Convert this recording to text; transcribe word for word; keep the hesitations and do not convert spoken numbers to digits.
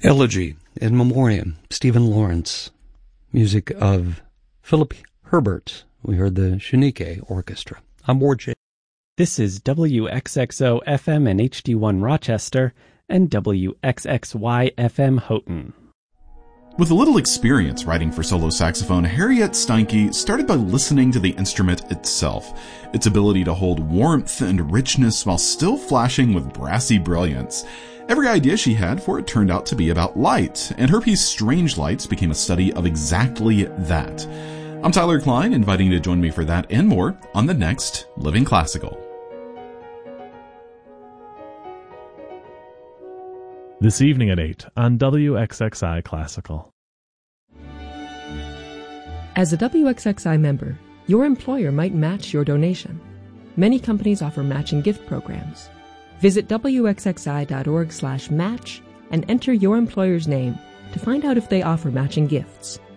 Elegy in Memoriam, Stephen Lawrence. Music of Philip Herbert. We heard the Shanike Orchestra. I'm Ward J. This is W X X O F M and H D one Rochester and W X X Y F M Houghton. With a little experience writing for solo saxophone, Harriet Steinke started by listening to the instrument itself, its ability to hold warmth and richness while still flashing with brassy brilliance. Every idea she had for it turned out to be about light, and her piece Strange Lights became a study of exactly that. I'm Tyler Klein, inviting you to join me for that and more on the next Living Classical. This evening at eight on W X X I Classical. As a W X X I member, your employer might match your donation. Many companies offer matching gift programs. Visit W X X I dot org slash match and enter your employer's name to find out if they offer matching gifts.